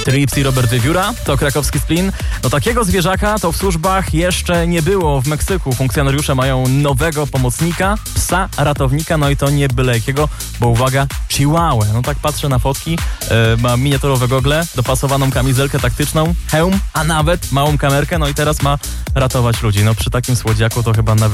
Tripsy Robert Wiewióra, to krakowski Splin. No takiego zwierzaka to w służbach jeszcze nie było w Meksyku. Funkcjonariusze mają nowego pomocnika, psa ratownika, no i to nie byle jakiego, bo uwaga, chihuahua. No tak patrzę na fotki, ma miniaturowe gogle, dopasowaną kamizelkę taktyczną, hełm, a nawet małą kamerkę, no i teraz ma ratować ludzi. No przy takim słodziaku to chyba nawet